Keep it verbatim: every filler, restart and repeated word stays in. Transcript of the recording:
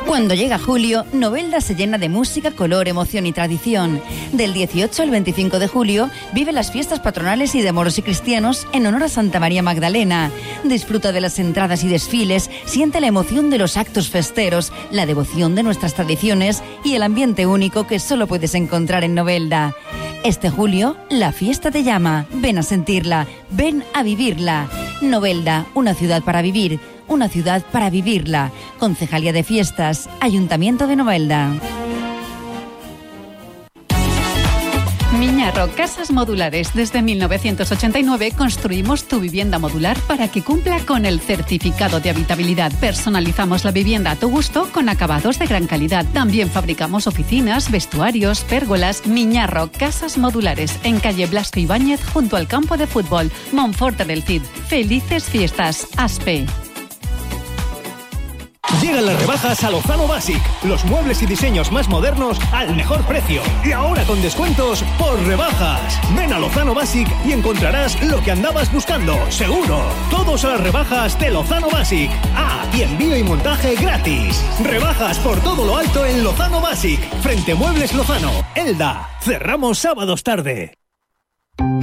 Cuando llega julio, Novelda se llena de música, color, emoción y tradición. Del dieciocho al veinticinco de julio, vive las fiestas patronales y de moros y cristianos en honor a Santa María Magdalena. Disfruta de las entradas y desfiles, siente la emoción de los actos festeros, la devoción de nuestras tradiciones y el ambiente único que solo puedes encontrar en Novelda. Este julio, la fiesta te llama. Ven a sentirla, ven a vivirla. Novelda, una ciudad para vivir, una ciudad para vivirla. Concejalía de Fiestas, Ayuntamiento de Novelda. Miñarro Casas Modulares. Desde mil novecientos ochenta y nueve construimos tu vivienda modular para que cumpla con el certificado de habitabilidad. Personalizamos la vivienda a tu gusto con acabados de gran calidad. También fabricamos oficinas, vestuarios, pérgolas. Miñarro Casas Modulares, en calle Blasco Ibáñez, junto al campo de fútbol, Monforte del Cid. Felices fiestas, Aspe. Llegan las rebajas a Lozano Basic. Los muebles y diseños más modernos al mejor precio. Y ahora con descuentos por rebajas. Ven a Lozano Basic y encontrarás lo que andabas buscando, seguro. Todos a las rebajas de Lozano Basic. Ah, y envío y montaje gratis. Rebajas por todo lo alto en Lozano Basic. Frente Muebles Lozano. Elda. Cerramos sábados tarde.